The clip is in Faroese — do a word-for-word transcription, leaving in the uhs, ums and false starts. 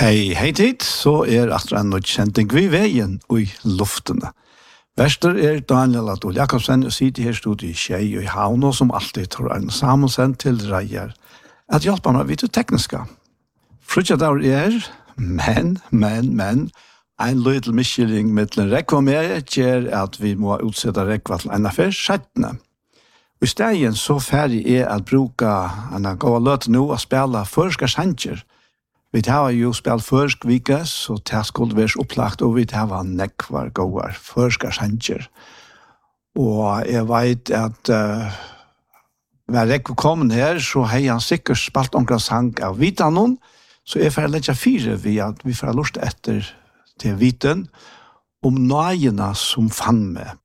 Hei, hei tid, så er at en og kjenting vi veien i luftene. Vester er Daniel Adol Jakobsen, og sitter her stod i Kjei og i Havn, som alltid tror en sammensendt til reier, at hjelper meg vidt tekniske. Frutja der er, men, men, men, en liten miskylling med en rekva med gjør at vi må utsette rekva til en affær sjettene. Og i stedet så ferdig er at bruke en gå løt nå og spille førske sjanger. Vi har jo spilt førsk vike, så det skulle være opplagt, og vi har nekvar gåar førske sjanger. Og jeg vet at uh, når jeg kom her, så har han sikkert spilt omkring sang av Vitanon, så jeg får lette fire vi at vi får lust etter til viten om nøyene som fann meg.